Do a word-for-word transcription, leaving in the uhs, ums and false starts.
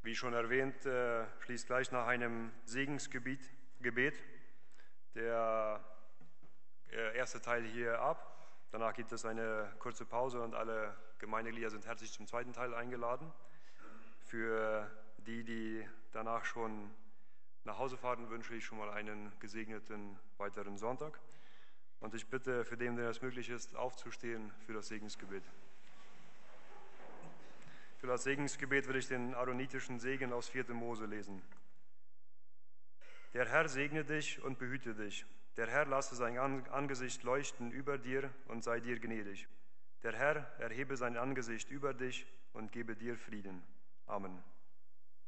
Wie schon erwähnt, äh, schließt gleich nach einem Segensgebet Gebet der äh, erste Teil hier ab. Danach gibt es eine kurze Pause und alle Gemeindeglieder sind herzlich zum zweiten Teil eingeladen. Für die, die danach schon nach Hause fahren, wünsche ich schon mal einen gesegneten weiteren Sonntag. Und ich bitte, für den, der es möglich ist, aufzustehen für das Segensgebet. Für das Segensgebet will ich den aaronitischen Segen aus vierten Mose lesen. Der Herr segne dich und behüte dich. Der Herr lasse sein Angesicht leuchten über dir und sei dir gnädig. Der Herr erhebe sein Angesicht über dich und gebe dir Frieden. Amen.